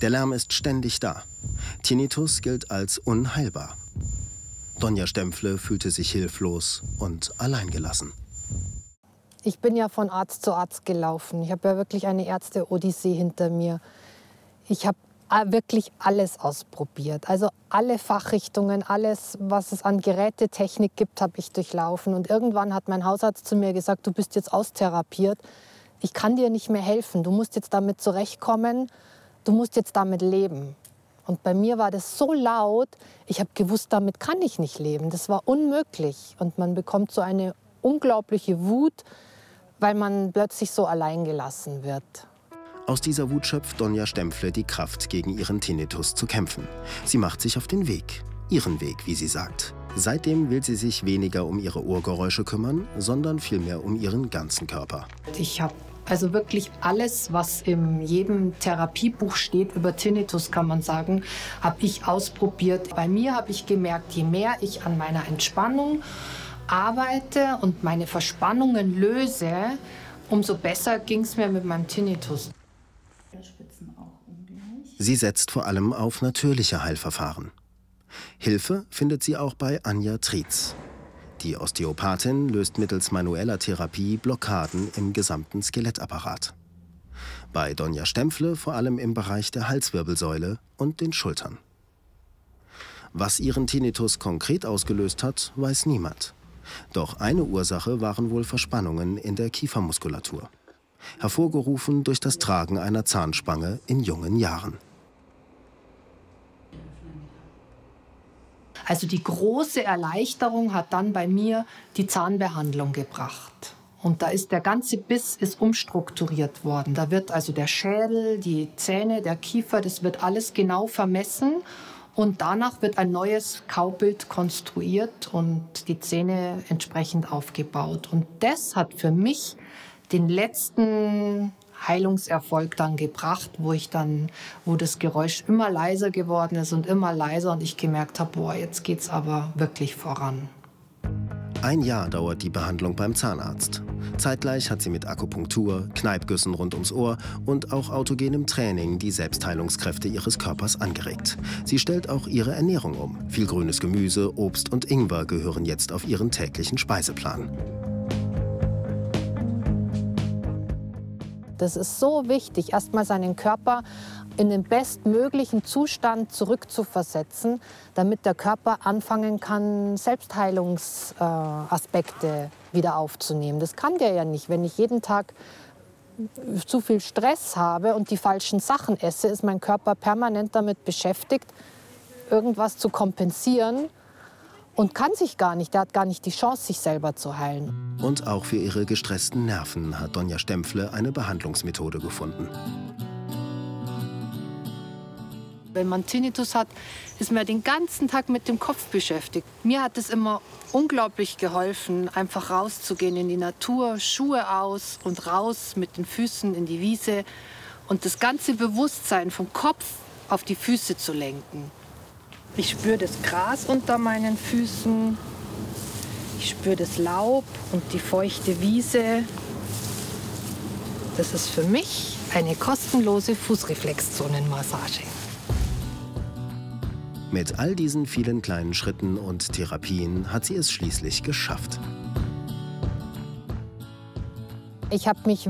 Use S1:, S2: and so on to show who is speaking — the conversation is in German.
S1: Der Lärm ist ständig da. Tinnitus gilt als unheilbar. Donja Stempfle fühlte sich hilflos und alleingelassen.
S2: Ich bin ja von Arzt zu Arzt gelaufen. Ich habe ja wirklich eine Ärzte-Odyssee hinter mir. Ich habe wirklich alles ausprobiert. Also alle Fachrichtungen, alles, was es an Gerätetechnik gibt, habe ich durchlaufen. Und irgendwann hat mein Hausarzt zu mir gesagt, du bist jetzt austherapiert. Ich kann dir nicht mehr helfen. Du musst jetzt damit zurechtkommen. Du musst jetzt damit leben. Und bei mir war das so laut, ich habe gewusst, damit kann ich nicht leben. Das war unmöglich. Und man bekommt so eine unglaubliche Wut, weil man plötzlich so allein gelassen wird.
S1: Aus dieser Wut schöpft Donja Stempfle die Kraft, gegen ihren Tinnitus zu kämpfen. Sie macht sich auf den Weg. Ihren Weg, wie sie sagt. Seitdem will sie sich weniger um ihre Ohrgeräusche kümmern, sondern vielmehr um ihren ganzen Körper.
S2: Ich habe also wirklich alles, was in jedem Therapiebuch steht über Tinnitus, kann man sagen, habe ich ausprobiert. Bei mir habe ich gemerkt, je mehr ich an meiner Entspannung arbeite und meine Verspannungen löse, umso besser ging es mir mit meinem Tinnitus.
S1: Sie setzt vor allem auf natürliche Heilverfahren. Hilfe findet sie auch bei Anja Trietz. Die Osteopathin löst mittels manueller Therapie Blockaden im gesamten Skelettapparat. Bei Donja Stempfle vor allem im Bereich der Halswirbelsäule und den Schultern. Was ihren Tinnitus konkret ausgelöst hat, weiß niemand. Doch eine Ursache waren wohl Verspannungen in der Kiefermuskulatur. Hervorgerufen durch das Tragen einer Zahnspange in jungen Jahren.
S2: Also die große Erleichterung hat dann bei mir die Zahnbehandlung gebracht. Und da ist der ganze Biss ist umstrukturiert worden. Da wird also der Schädel, die Zähne, der Kiefer, das wird alles genau vermessen. Und danach wird ein neues Kaubild konstruiert und die Zähne entsprechend aufgebaut. Und das hat für mich den letzten Heilungserfolg dann gebracht, wo das Geräusch immer leiser geworden ist und immer leiser und ich gemerkt habe, boah, jetzt geht's aber wirklich voran.
S1: Ein Jahr dauert die Behandlung beim Zahnarzt. Zeitgleich hat sie mit Akupunktur, Kneipgüssen rund ums Ohr und auch autogenem Training die Selbstheilungskräfte ihres Körpers angeregt. Sie stellt auch ihre Ernährung um. Viel grünes Gemüse, Obst und Ingwer gehören jetzt auf ihren täglichen Speiseplan.
S2: Das ist so wichtig, erstmal seinen Körper in den bestmöglichen Zustand zurückzuversetzen, damit der Körper anfangen kann, Selbstheilungsaspekte wieder aufzunehmen. Das kann der ja nicht. Wenn ich jeden Tag zu viel Stress habe und die falschen Sachen esse, ist mein Körper permanent damit beschäftigt, irgendwas zu kompensieren. Und kann sich gar nicht, der hat gar nicht die Chance, sich selber zu heilen.
S1: Und auch für ihre gestressten Nerven hat Donja Stempfle eine Behandlungsmethode gefunden.
S2: Wenn man Tinnitus hat, ist man den ganzen Tag mit dem Kopf beschäftigt. Mir hat es immer unglaublich geholfen, einfach rauszugehen in die Natur, Schuhe aus und raus mit den Füßen in die Wiese und das ganze Bewusstsein vom Kopf auf die Füße zu lenken. Ich spüre das Gras unter meinen Füßen, ich spüre das Laub und die feuchte Wiese. Das ist für mich eine kostenlose Fußreflexzonenmassage.
S1: Mit all diesen vielen kleinen Schritten und Therapien hat sie es schließlich geschafft.
S2: Ich habe mich